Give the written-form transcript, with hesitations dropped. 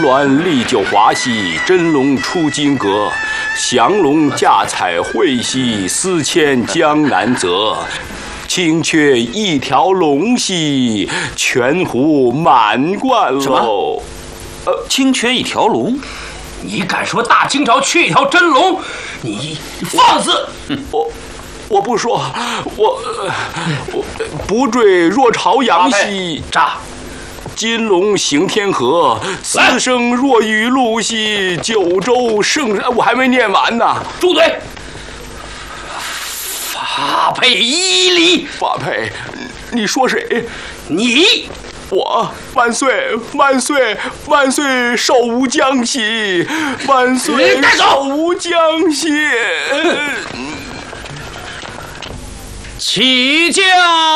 鸾历就华兮，真龙出金阁。降龙驾彩绘兮，司迁江南泽。青雀一条龙兮，全壶满贯喽。 青雀一条龙？ 你敢说大清朝缺一条真龙？你放肆！ 我不说，我不坠若朝阳兮。 炸！ 金龙行天河，此生若雨露兮。九州圣人，我还没念完呢。 住嘴！发配伊犁。 发配？你说谁？ 你。 我万岁万岁万岁寿无疆兮，万岁寿无疆兮。 起驾。